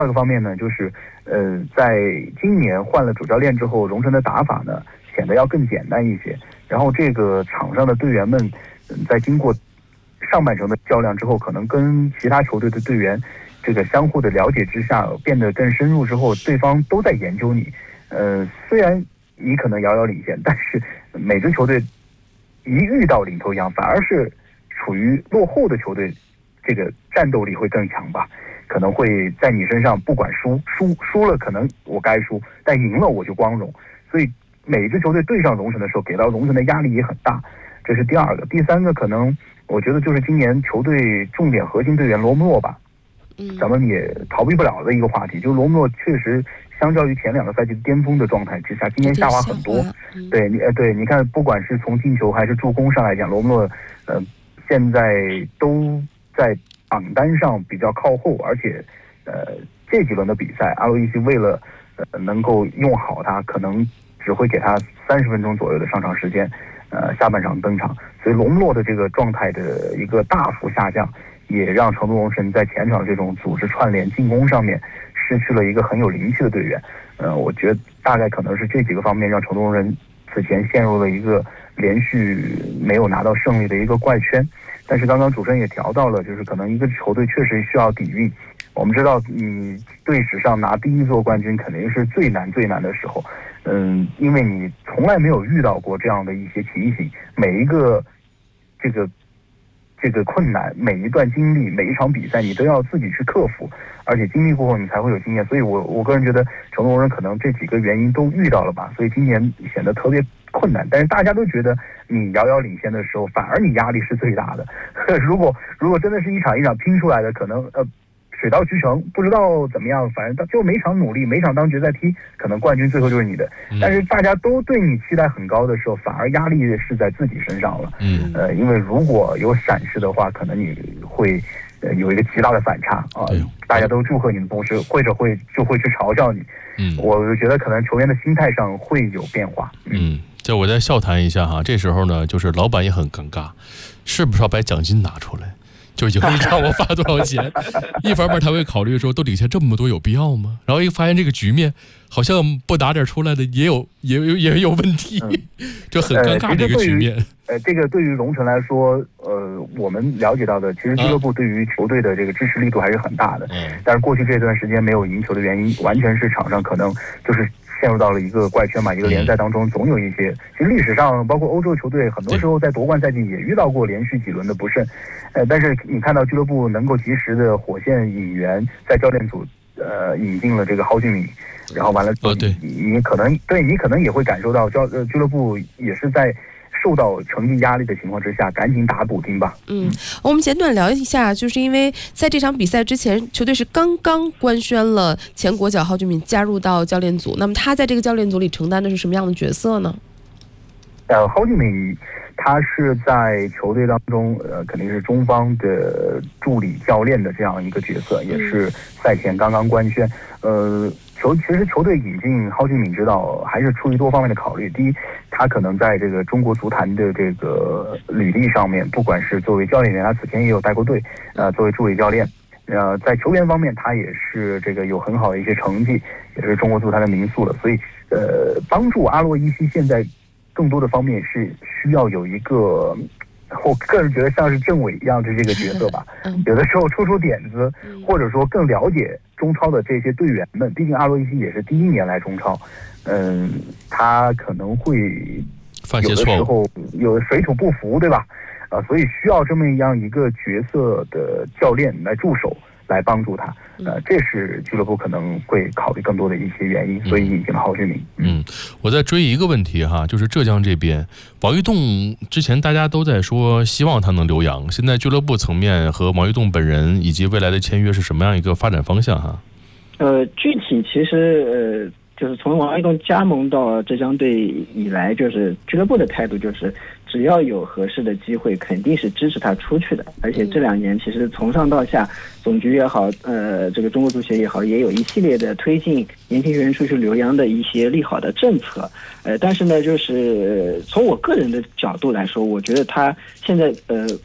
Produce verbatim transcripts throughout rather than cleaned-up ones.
二个方面呢，就是呃，在今年换了主教练之后，荣成的打法呢显得要更简单一些。然后这个场上的队员们，嗯、在经过上半程的较量之后，可能跟其他球队的队员这个相互的了解之下，变得更深入之后，对方都在研究你。呃，虽然你可能遥遥领先，但是每支球队一遇到领头羊，反而是处于落后的球队，这个战斗力会更强吧。可能会在你身上，不管输输输了，可能我该输，但赢了我就光荣。所以每一支球队对上荣城的时候，给到荣城的压力也很大。这是第二个。第三个，可能我觉得就是今年球队重点核心队员罗姆洛吧， 嗯， 咱们也逃避不了的一个话题，就是罗姆洛确实相较于前两个赛季巅峰的状态之下，今年下滑很多。 嗯、 对你呃，对，你看，不管是从进球还是助攻上来讲，罗姆洛呃现在都在榜单上比较靠后，而且，呃，这几轮的比赛，阿洛伊西为了呃能够用好他，可能只会给他三十分钟左右的上场时间，呃，下半场登场。所以隆洛的这个状态的一个大幅下降，也让成都龙神在前场这种组织串联、进攻上面失去了一个很有灵气的队员。呃，我觉得大概可能是这几个方面让成都龙人此前陷入了一个连续没有拿到胜利的一个怪圈。但是刚刚主持人也调到了，就是可能一个球队确实需要底蕴。我们知道，你队史上拿第一座冠军肯定是最难最难的时候，嗯，因为你从来没有遇到过这样的一些情形，每一个这个这个困难，每一段经历，每一场比赛，你都要自己去克服，而且经历过后你才会有经验。所以我我个人觉得，成都龙人可能这几个原因都遇到了吧，所以今年显得特别困难。但是大家都觉得你遥遥领先的时候，反而你压力是最大的。如果如果真的是一场一场拼出来的，可能呃水到渠成，不知道怎么样，反正就每场努力，每场当决赛踢，可能冠军最后就是你的。但是大家都对你期待很高的时候，反而压力是在自己身上了。 嗯， 呃，因为如果有闪失的话，可能你会呃有一个极大的反差啊、呃。大家都祝贺你的同时，或者会就会去嘲笑你。 嗯， 我觉得可能球员的心态上会有变化。 嗯，这我再笑谈一下哈，这时候呢，就是老板也很尴尬，是不是要把奖金拿出来？就赢一场我发多少钱？一方面他会考虑说，都领先这么多有必要吗？然后一发现这个局面好像不打点出来的也有也有也有问题，这很尴尬的一个局面。 呃，这个对于龙城来说，呃，我们了解到的，其实俱乐部对于球队的这个支持力度还是很大的。嗯。但是过去这段时间没有赢球的原因，完全是场上可能就是陷入到了一个怪圈嘛，一个联赛当中总有一些。其实历史上，包括欧洲球队，很多时候在夺冠赛季也遇到过连续几轮的不胜。呃，但是你看到俱乐部能够及时的火线引援，在教练组呃引进了这个蒿俊闵，然后完了之后， 对， 你可能对你可能也会感受到教呃俱乐部也是在受到成绩压力的情况之下，赶紧打补丁吧。 嗯，我们简短聊一下，就是因为在这场比赛之前，球队是刚刚官宣了前国脚蒿俊闵加入到教练组，那么他在这个教练组里承担的是什么样的角色呢？ 呃，蒿俊闵他是在球队当中，呃，肯定是中方的助理教练的这样一个角色，也是赛前刚刚官宣。呃，球其实球队引进蒿俊闵指导还是出于多方面的考虑。第一，他可能在这个中国足坛的这个履历上面，不管是作为教练员，他此前也有带过队，呃，作为助理教练。呃，在球员方面，他也是这个有很好的一些成绩，也是中国足坛的名宿了。所以，呃，帮助阿洛伊西现在更多的方面是需要有一个，我个人觉得像是政委一样的这个角色吧。有的时候出出点子，或者说更了解中超的这些队员们。毕竟阿洛伊西也是第一年来中超，嗯，他可能会有的时候有水土不服，对吧？啊，所以需要这么样一个角色的教练来助手，来帮助他。呃，这是俱乐部可能会考虑更多的一些原因，所以引进了蒿俊闵。 嗯，我再追一个问题哈，就是浙江这边，王玉栋之前大家都在说希望他能留洋，现在俱乐部层面和王玉栋本人以及未来的签约是什么样一个发展方向哈？ 呃，具体其实呃。就是从王玉栋加盟到浙江队以来，就是俱乐部的态度就是只要有合适的机会，肯定是支持他出去的。而且这两年其实从上到下，总局也好，呃，这个中国足协也好，也有一系列的推进年轻球员出去留洋的一些利好的政策。呃，但是呢，就是从我个人的角度来说，我觉得他现在呃。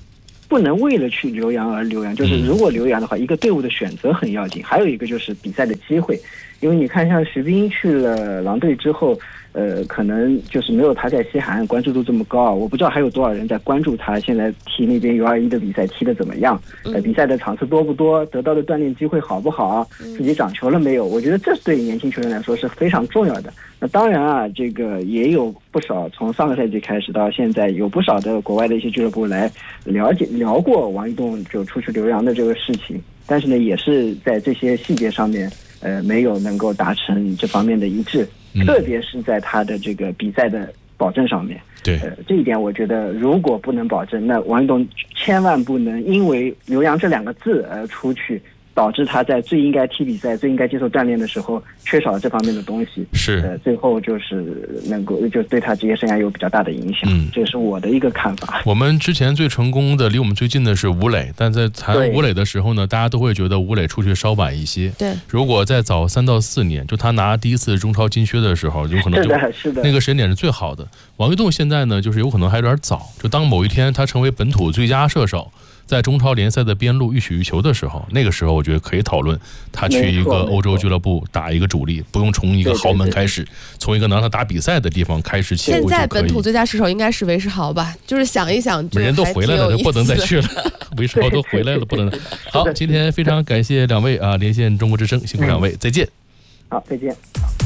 不能为了去留洋而留洋，就是如果留洋的话，一个队伍的选择很要紧，还有一个就是比赛的机会。因为你看，像徐冰去了狼队之后，呃，可能就是没有他在西海岸关注度这么高啊。我不知道还有多少人在关注他现在踢那边 U 二十一的比赛踢得怎么样，呃，比赛的场次多不多，得到的锻炼机会好不好，自己长球了没有？我觉得这对年轻球员来说是非常重要的。那当然啊，这个也有不少从上个赛季开始到现在，有不少的国外的一些俱乐部来了解聊过王一动就出去留洋的这个事情，但是呢，也是在这些细节上面。呃，没有能够达成这方面的一致，特别是在他的这个比赛的保证上面。 对， 呃，这一点我觉得，如果不能保证，那王一动千万不能因为留洋这两个字而出去，导致他在最应该踢比赛、最应该接受锻炼的时候，缺少这方面的东西。 是， 呃，最后就是能够就对他职业生涯有比较大的影响。嗯，这是我的一个看法。 我们之前最成功的，离我们最近的是吴磊，但在谈吴磊的时候呢，大家都会觉得吴磊出去稍晚一些。 对， 如果再早三到四年，就他拿第一次中超金靴的时候，有可能就是的，是的， 那个时间点是最好的。王一动现在呢，就是有可能还有点早，就当某一天他成为本土最佳射手。在中超联赛的边路欲取欲求的时候，那个时候我觉得可以讨论他去一个欧洲俱乐部打一个主力，不用从一个豪门开始，从一个能让他打比赛的地方开始起步就可以。 现在本土最佳射手应该是韦世豪吧？就是想一想， 人都回来了，不能再去了。韦世豪都回来了，不能。好，今天非常感谢两位啊，连线中国之声，辛苦两位，再见。 好，再见。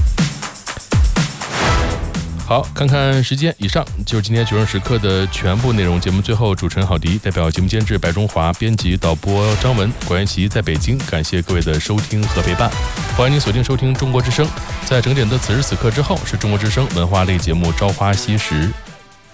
好，看看时间，以上就是今天九正时刻的全部内容。节目最后，主持人郝迪代表节目监制白中华、编辑导播张文、管元琪在北京，感谢各位的收听和陪伴。欢迎您锁定收听中国之声，在整点的此时此刻之后，是中国之声文化类节目《朝花夕拾》。